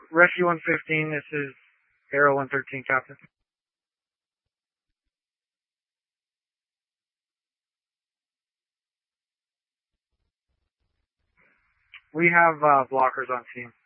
Rescue 115, this is Arrow 113, Captain. We have blockers on scene.